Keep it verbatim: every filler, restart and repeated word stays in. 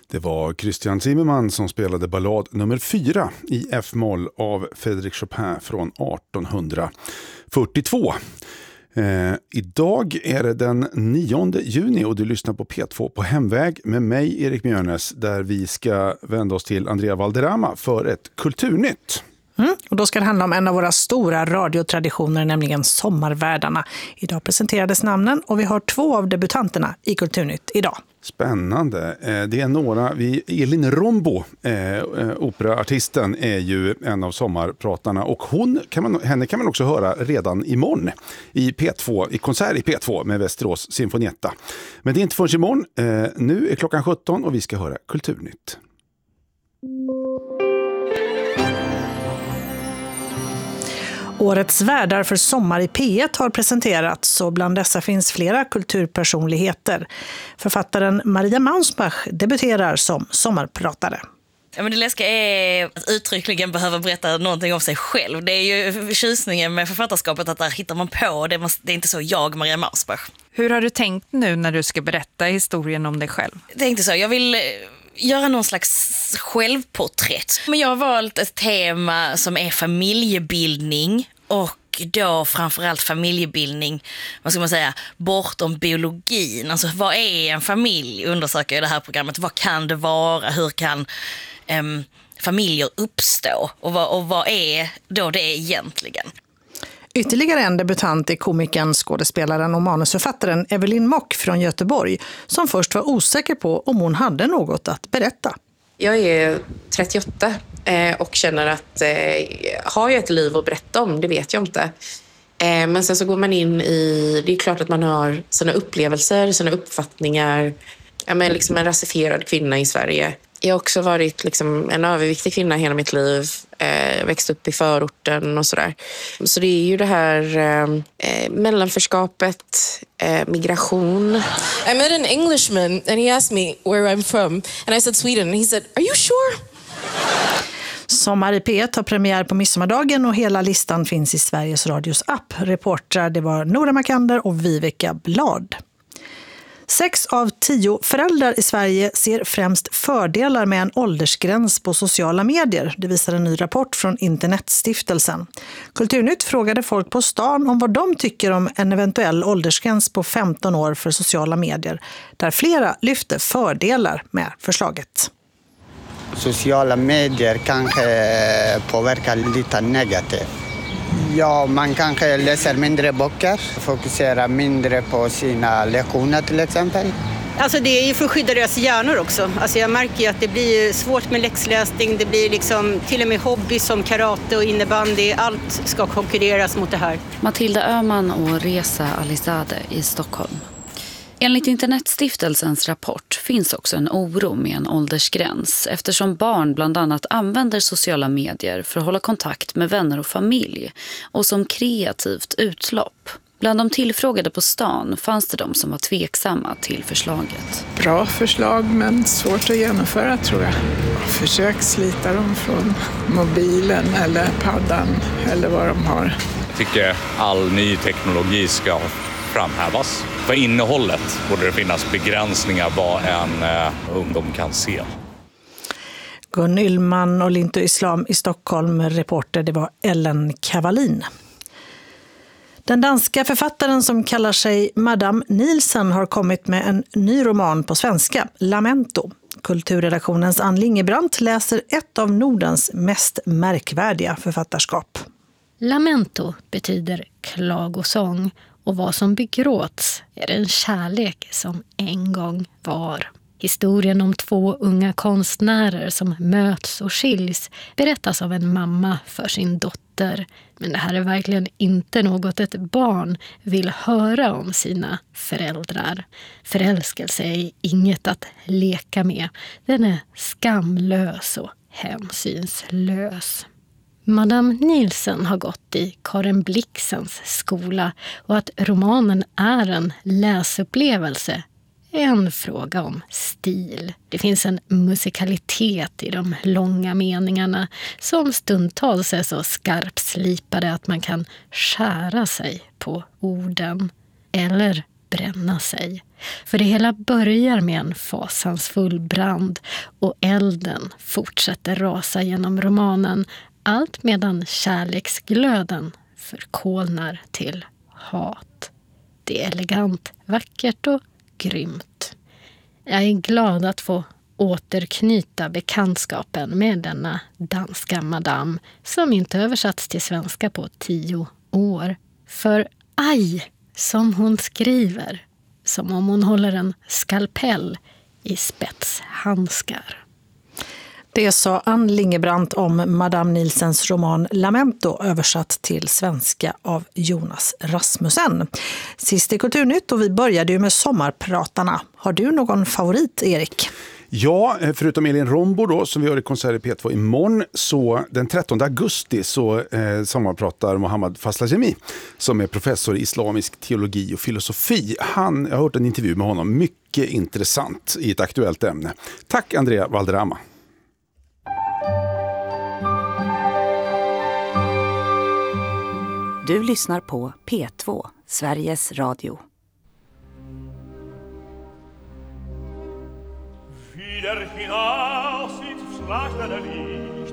Det var Christian Zimmerman som spelade ballad nummer fyra i F-moll av Frédéric Chopin från arton fyrtiotvå. Eh, idag är det den nionde juni och du lyssnar på P två på Hemväg med mig Erik Mjörnes, där vi ska vända oss till Andrea Valderrama för ett kulturnytt. Mm, och då ska det handla om en av våra stora radiotraditioner, nämligen Sommarvärdarna. Idag presenterades namnen och vi har två av debutanterna i Kulturnytt idag. Spännande. Det är några, vi, Elin Rombo, eh, operaartisten, är ju en av sommarpratarna och hon kan man, henne kan man också höra redan imorgon i P två, i konsert i P två med Västerås Symfonietta. Men det är inte förrän imorgon. Eh, nu är klockan sjutton och vi ska höra Kulturnytt. Årets värdar för sommar i P ett har presenterats och bland dessa finns flera kulturpersonligheter. Författaren Maria Mausbach debuterar som sommarpratare. Ja, men det läskiga är att uttryckligen behöva berätta någonting om sig själv. Det är ju tjusningen med författarskapet att där hittar man på. Det är, det är inte så jag, Maria Mausbach. Hur har du tänkt nu när du ska berätta historien om dig själv? Jag tänkte så, jag vill göra någon slags självporträtt. Men jag har valt ett tema som är familjebildning och då framförallt familjebildning, vad ska man säga, bortom biologin. Alltså vad är en familj, undersöker jag i det här programmet. Vad kan det vara? Hur kan um, familjer uppstå? Och vad, och vad är då det egentligen? Ytterligare en debutant är komikern, skådespelaren och manusförfattaren Evelyn Mock från Göteborg, som först var osäker på om hon hade något att berätta. Jag är trettioåtta och känner att eh, har jag ett liv att berätta om, det vet jag inte. Eh, men sen så går man in i, det är klart att man har sina upplevelser, sina uppfattningar. Jag är liksom en rasifierad kvinna i Sverige. Jag har också varit liksom en överviktig kvinna hela mitt liv. Eh, växt upp i förorten och sådär. Så det är ju det här eh, mellanförskapet, eh, migration. I met an Englishman and he asked me where I'm from. And I said Sweden. And he said, are you sure? Sommar i P ett har premiär på midsommardagen och hela listan finns i Sveriges Radios app. Reportrar det var Nora Makander och Viveka Blad. Sex av tio föräldrar i Sverige ser främst fördelar med en åldersgräns på sociala medier. Det visar en ny rapport från Internetstiftelsen. Kulturnytt frågade folk på stan om vad de tycker om en eventuell åldersgräns på femton år för sociala medier, där flera lyfte fördelar med förslaget. Sociala medier kanske påverkar lite negativt. Ja, man kanske läser mindre böcker, fokuserar mindre på sina lektioner till exempel. Alltså det är ju för att skydda deras hjärnor också. Alltså jag märker ju att det blir svårt med läxläsning, det blir liksom till och med hobby som karate och innebandy. Allt ska konkurreras mot det här. Matilda Öhman och Reza Alizade i Stockholm. Enligt Internetstiftelsens rapport finns också en oro med en åldersgräns eftersom barn bland annat använder sociala medier för att hålla kontakt med vänner och familj och som kreativt utlopp. Bland de tillfrågade på stan fanns det de som var tveksamma till förslaget. Bra förslag men svårt att genomföra tror jag. Försök slita dem från mobilen eller paddan eller vad de har. Jag tycker all ny teknologi ska framhävas. För innehållet borde det finnas begränsningar vad en eh, ungdom kan se. Gun Yllman och Linto Islam i Stockholm, reporter det var Ellen Kavalin. Den danska författaren som kallar sig Madame Nielsen har kommit med en ny roman på svenska, Lamento. Kulturredaktionens Ann Lingebrandt läser ett av Nordens mest märkvärdiga författarskap. Lamento betyder klagosång och vad som begråts är en kärlek som en gång var. Historien om två unga konstnärer som möts och skiljs berättas av en mamma för sin dotter. Men det här är verkligen inte något ett barn vill höra om sina föräldrar. Förälskelse är inget att leka med. Den är skamlös och hänsynslös. Madame Nielsen har gått i Karen Blixens skola och att romanen är en läsupplevelse är en fråga om stil. Det finns en musikalitet i de långa meningarna som stundtals är så skarpslipade att man kan skära sig på orden eller bränna sig. För det hela börjar med en fasansfull brand och elden fortsätter rasa genom romanen, allt medan kärleksglöden förkolnar till hat. Det är elegant, vackert och grymt. Jag är glad att få återknyta bekantskapen med denna danska madam som inte översatts till svenska på tio år. För aj, som hon skriver, som om hon håller en skalpell i spetshandskar. Det sa Ann Lingebrandt om Madame Nilsens roman Lamento, översatt till svenska av Jonas Rasmussen. Sist i Kulturnytt, och vi började ju med sommarpratarna. Har du någon favorit, Erik? Ja, förutom Elin Rombo då, som vi har i konsert i P två imorgon, så den trettonde augusti så eh, sommarpratar Mohammad Faslajemi, som är professor i islamisk teologi och filosofi. Han, jag har hört en intervju med honom, mycket intressant i ett aktuellt ämne. Tack Andrea Valderrama. Du lyssnar på P två, Sveriges Radio. Wieder hinaus ins Schlachterdelied,